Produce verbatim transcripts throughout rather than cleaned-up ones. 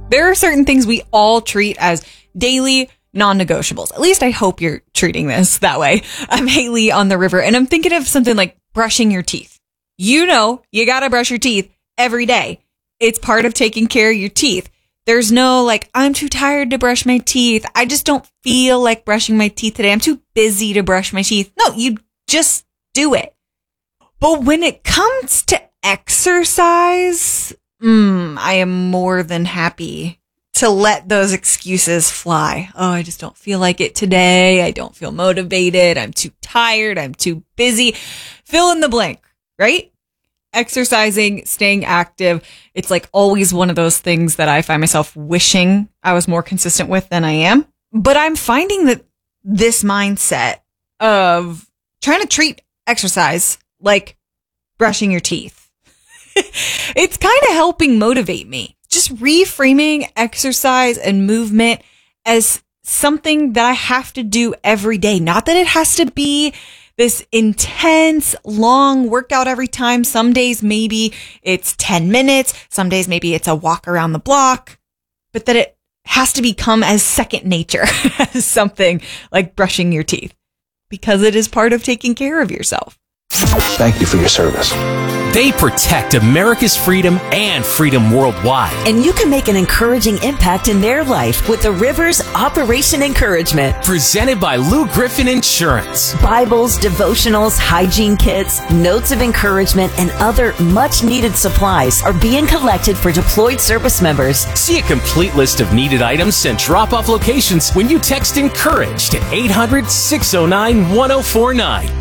There are certain things we all treat as daily non-negotiables. At least I hope you're treating this that way. I'm Haley on the river, and I'm thinking of something like brushing your teeth. You know, you gotta brush your teeth every day. It's part of taking care of your teeth. There's no like, I'm too tired to brush my teeth. I just don't feel like brushing my teeth today. I'm too busy to brush my teeth. No, you just do it. But when it comes to exercise, mm, I am more than happy to let those excuses fly. Oh, I just don't feel like it today. I don't feel motivated. I'm too tired. I'm too busy. Fill in the blank, right? Exercising, staying active. It's like always one of those things that I find myself wishing I was more consistent with than I am. But I'm finding that this mindset of trying to treat exercise like brushing your teeth, it's kind of helping motivate me. Just reframing exercise and movement as something that I have to do every day. Not that it has to be this intense, long workout every time. Some days maybe it's ten minutes. Some days maybe it's a walk around the block. But that it has to become as second nature as something like brushing your teeth. Because it is part of taking care of yourself. Thank you for your service. They protect America's freedom and freedom worldwide. And you can make an encouraging impact in their life with the Rivers Operation Encouragement. Presented by Lou Griffin Insurance. Bibles, devotionals, hygiene kits, notes of encouragement, and other much-needed supplies are being collected for deployed service members. See a complete list of needed items and drop-off locations when you text ENCOURAGE to eight hundred, six oh nine, one oh four nine.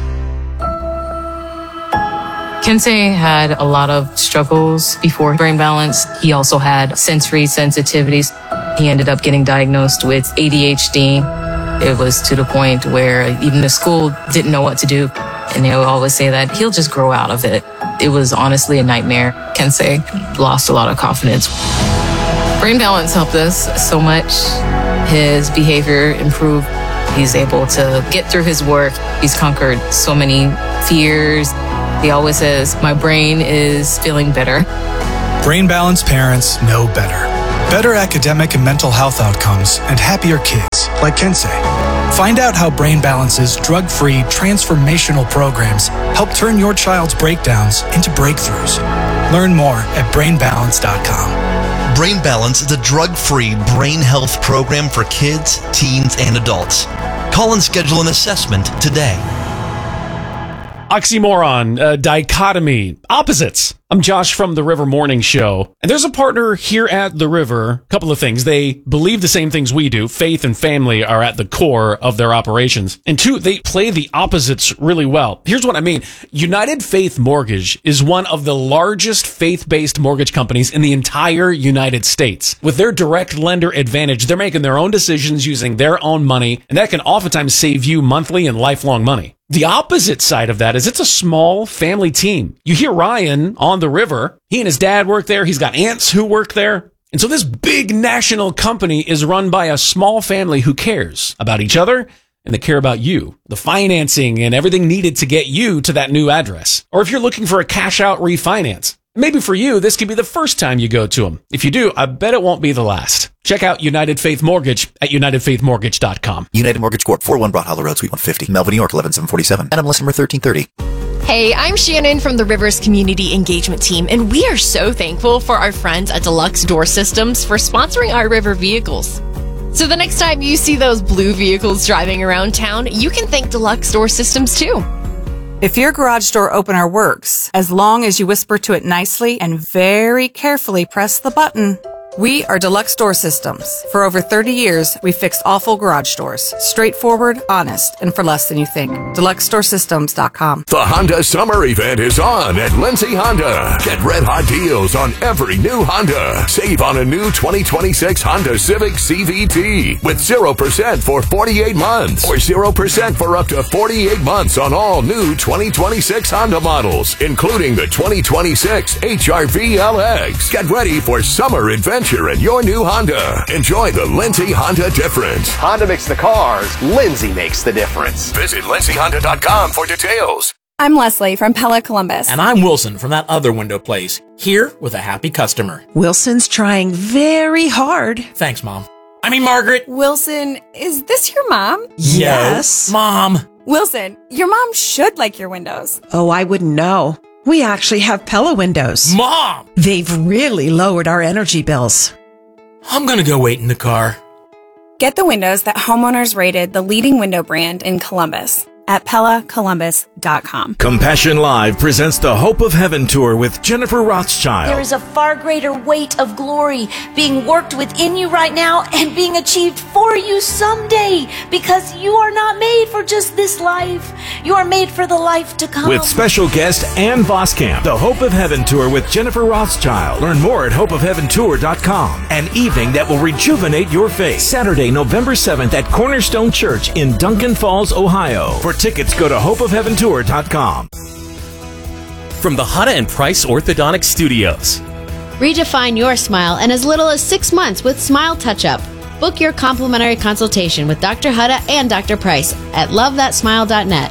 Kensei had a lot of struggles before Brain Balance. He also had sensory sensitivities. He ended up getting diagnosed with A D H D. It was to the point where even the school didn't know what to do. And they would always say that he'll just grow out of it. It was honestly a nightmare. Kensei lost a lot of confidence. Brain Balance helped us so much. His behavior improved. He's able to get through his work. He's conquered so many fears. He always says, my brain is feeling better. Brain Balance parents know better. Better academic and mental health outcomes and happier kids, like Kensei. Find out how Brain Balance's drug-free transformational programs help turn your child's breakdowns into breakthroughs. Learn more at brain balance dot com. Brain Balance is a drug-free brain health program for kids, teens, and adults. Call and schedule an assessment today. Oxymoron, uh, dichotomy, opposites. I'm Josh from The River Morning Show, and there's a partner here at The River. A couple of things. They believe the same things we do. Faith and family are at the core of their operations. And two, they play the opposites really well. Here's what I mean. United Faith Mortgage is one of the largest faith-based mortgage companies in the entire United States. With their direct lender advantage, they're making their own decisions using their own money, and that can oftentimes save you monthly and lifelong money. The opposite side of that is it's a small family team. You hear Ryan on the river. He and his dad work there. He's got aunts who work there. And so this big national company is run by a small family who cares about each other and they care about you, the financing and everything needed to get you to that new address. Or if you're looking for a cash out refinance, maybe for you, this could be the first time you go to them. If you do, I bet it won't be the last. Check out United Faith Mortgage at united faith mortgage dot com. United Mortgage Corp, four oh one Broad Hollow Road, Suite one fifty, Melville, New York, eleven seven forty-seven. N M L S number thirteen thirty. Hey, I'm Shannon from the Rivers Community Engagement Team, and we are so thankful for our friends at Deluxe Door Systems for sponsoring our river vehicles. So the next time you see those blue vehicles driving around town, you can thank Deluxe Door Systems too. If your garage door opener works, as long as you whisper to it nicely and very carefully press the button. We are Deluxe Door Systems. For over thirty years, we fixed awful garage doors. Straightforward, honest, and for less than you think. deluxe door systems dot com. The Honda Summer Event is on at Lindsay Honda. Get red hot deals on every new Honda. Save on a new twenty twenty-six Honda Civic C V T with zero percent for forty-eight months or zero percent for up to forty-eight months on all new twenty twenty-six Honda models, including the twenty twenty-six H R V L X. Get ready for summer adventure at your new Honda. Enjoy the Lindsay Honda difference. Honda makes the cars, Lindsay makes the difference. Visit lindsay honda dot com for details. I'm Leslie from Pella Columbus. And I'm Wilson from that other window place, here with a happy customer. Wilson's trying very hard. Thanks, Mom. I mean, Margaret. Wilson, is this your mom? Yes. No, Mom. Wilson, your mom should like your windows. Oh, I wouldn't know. We actually have Pella windows. Mom! They've really lowered our energy bills. I'm gonna go wait in the car. Get the windows that homeowners rated the leading window brand in Columbus at Pella Columbus dot com. Compassion Live presents the Hope of Heaven Tour with Jennifer Rothschild. There is a far greater weight of glory being worked within you right now and being achieved for you someday, because you are not made for just this life. You are made for the life to come. With special guest Ann Voskamp. The Hope of Heaven Tour with Jennifer Rothschild. Learn more at hope of heaven tour dot com. An evening that will rejuvenate your faith. Saturday, November seventh at Cornerstone Church in Duncan Falls, Ohio. For tickets, go to hope of heaven tour dot com. From the Hutta and Price Orthodontic Studios. Redefine your smile in as little as six months with Smile Touch-Up. Book your complimentary consultation with Doctor Hutta and Doctor Price at love that smile dot net.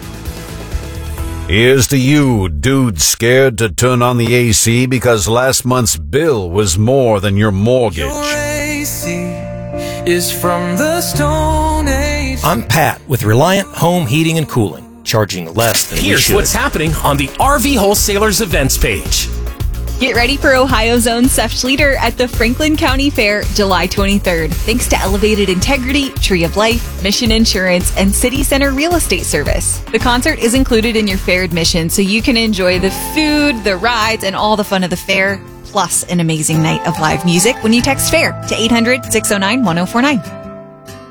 Here's to you, dude scared to turn on the A C because last month's bill was more than your mortgage. Your A C is from the Stone Age. I'm Pat with Reliant Home Heating and Cooling, charging less than we Here's should. what's happening on the R V Wholesalers events page. Get ready for Ohio's own Seth Schlueter at the Franklin County Fair, July twenty-third. Thanks to Elevated Integrity, Tree of Life, Mission Insurance, and City Center Real Estate Service. The concert is included in your fair admission, so you can enjoy the food, the rides, and all the fun of the fair, plus an amazing night of live music when you text FAIR to eight hundred, six oh nine, one oh four nine.